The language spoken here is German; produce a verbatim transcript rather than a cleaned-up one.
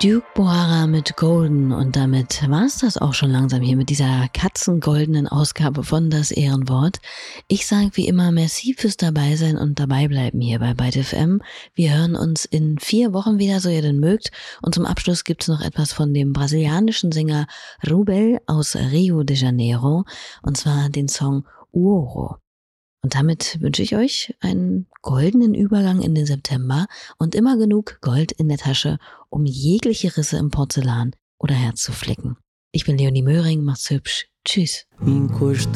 Duke Bohara mit Golden, und damit war es das auch schon langsam hier mit dieser katzengoldenen Ausgabe von Das Ehrenwort. Ich sage wie immer merci fürs Dabeisein und dabei bleiben hier bei Byte F M. Wir hören uns in vier Wochen wieder, so ihr denn mögt. Und zum Abschluss gibt es noch etwas von dem brasilianischen Sänger Rubel aus Rio de Janeiro, und zwar den Song Uoro. Und damit wünsche ich euch einen goldenen Übergang in den September und immer genug Gold in der Tasche, um jegliche Risse im Porzellan oder Herz zu flicken. Ich bin Leonie Möhring, macht's hübsch. Tschüss.